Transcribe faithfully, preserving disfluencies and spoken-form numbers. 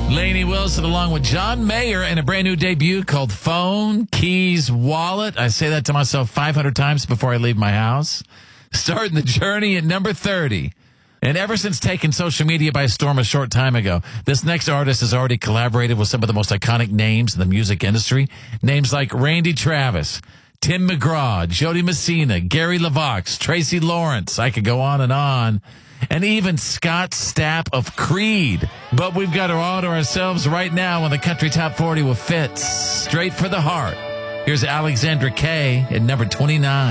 Lainey Wilson along with John Mayer in a brand new debut called Phone, Keys, Wallet. I say that to myself five hundred times before I leave my house. Starting the journey at number thirty. And ever since taking social media by storm a short time ago, this next artist has already collaborated with some of the most iconic names in the music industry. Names like Randy Travis, Tim McGraw, Jody Messina, Gary LeVox, Tracy Lawrence. I could go on and on. And even Scott Stapp of Creed. But we've got her all to ourselves right now on the Country Top forty with Fitz. Straight for the heart. Here's Alexandra Kay at number twenty-nine.